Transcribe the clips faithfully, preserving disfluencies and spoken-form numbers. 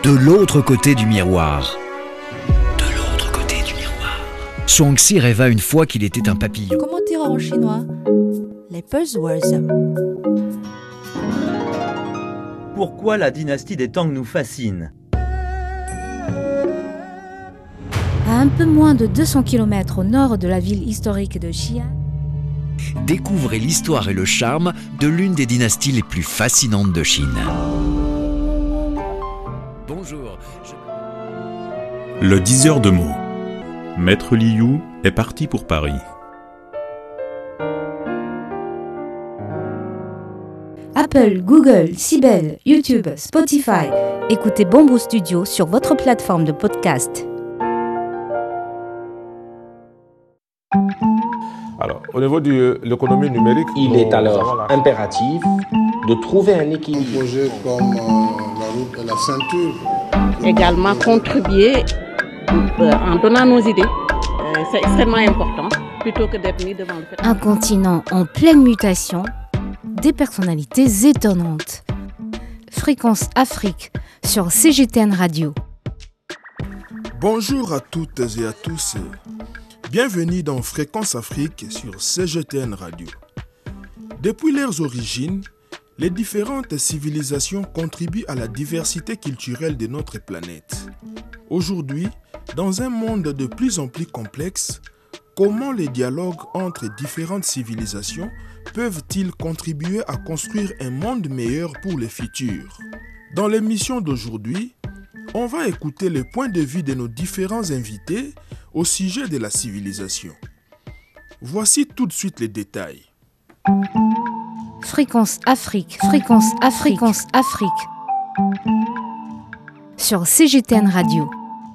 De l'autre côté du miroir. De l'autre côté du miroir. Zhuangzi rêva une fois qu'il était un papillon. Comment dire en chinois? Les buzzwords. Pourquoi la dynastie des Tang nous fascine? À un peu moins de deux cents kilomètres au nord de la ville historique de Xi'an, Découvrez l'histoire et le charme de l'une des dynasties les plus fascinantes de Chine. Bonjour. Je... Le diseur de mots. Maître Liu est parti pour Paris. Apple, Google, Sibel, YouTube, Spotify. Écoutez Bamboo Studio sur votre plateforme de podcast. Alors, au niveau de l'économie numérique, il est alors impératif de trouver un équilibre. Un projet comme euh, la route et la ceinture. Également contribuer euh, en donnant nos idées. Euh, c'est extrêmement important, plutôt que d'être mis devant le fait. Un continent en pleine mutation, des personnalités étonnantes. Fréquence Afrique sur C G T N Radio. Bonjour à toutes et à tous. Bienvenue dans Fréquence Afrique sur C G T N Radio. Depuis leurs origines, les différentes civilisations contribuent à la diversité culturelle de notre planète. Aujourd'hui, dans un monde de plus en plus complexe, comment les dialogues entre différentes civilisations peuvent-ils contribuer à construire un monde meilleur pour le futur? Dans l'émission d'aujourd'hui, on va écouter le point de vue de nos différents invités au sujet de la civilisation. Voici tout de suite les détails. Fréquence Afrique, Fréquence Afrique, Fréquence Afrique. Sur C G T N Radio.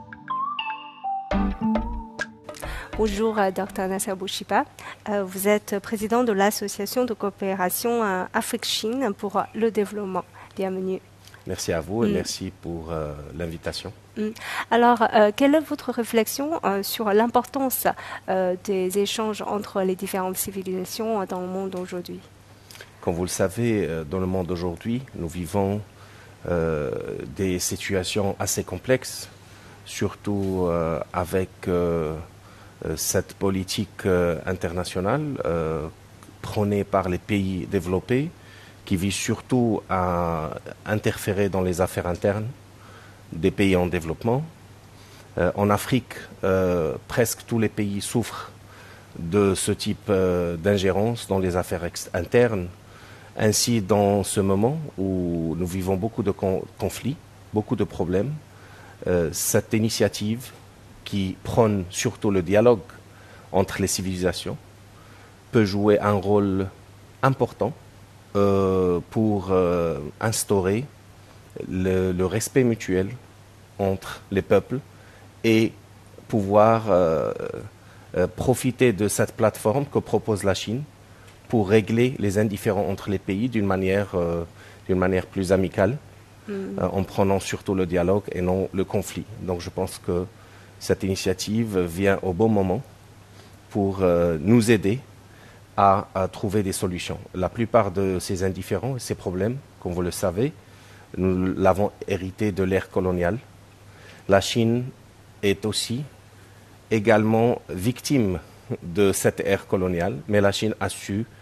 Bonjour, Docteur Nasser Bouchiba. Euh, vous êtes président de l'Association de coopération euh, Afrique-Chine pour le développement. Bienvenue. Merci à vous et Mm. merci pour euh, l'invitation. Mm. Alors, euh, quelle est votre réflexion euh, sur l'importance euh, des échanges entre les différentes civilisations dans le monde aujourd'hui? Comme vous le savez, euh, dans le monde d'aujourd'hui, nous vivons euh, des situations assez complexes, surtout euh, avec euh, euh, cette politique euh, internationale euh, prônée par les pays développés, qui vise surtout à interférer dans les affaires internes des pays en développement. Euh, en Afrique, euh, presque tous les pays souffrent de ce type euh, d'ingérence dans les affaires ex- internes. Ainsi, dans ce moment où nous vivons beaucoup de con- conflits, beaucoup de problèmes, euh, cette initiative qui prône surtout le dialogue entre les civilisations peut jouer un rôle important Euh, pour euh, instaurer le, le respect mutuel entre les peuples et pouvoir euh, euh, profiter de cette plateforme que propose la Chine pour régler les indifférents entre les pays d'une manière, euh, d'une manière plus amicale, mm. euh, en prenant surtout le dialogue et non le conflit. Donc je pense que cette initiative vient au bon moment pour euh, nous aider À, à trouver des solutions. La plupart de ces indifférents et ces problèmes, comme vous le savez, nous l'avons hérité de l'ère coloniale. La Chine est aussi également victime de cette ère coloniale, mais la Chine a su